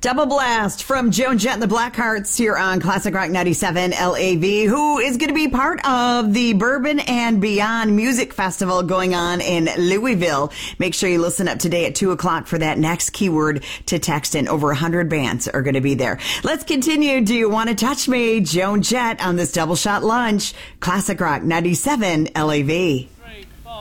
Double blast from Joan Jett and the Blackhearts here on Classic Rock 97 LAV, who is going to be part of the Bourbon and Beyond Music Festival going on in Louisville. Make sure you listen up today at 2 o'clock for that next keyword to text in. Over 100 bands are going to be there. Let's continue. Do you want to touch me? Joan Jett on this double shot lunch. Classic Rock 97 LAV.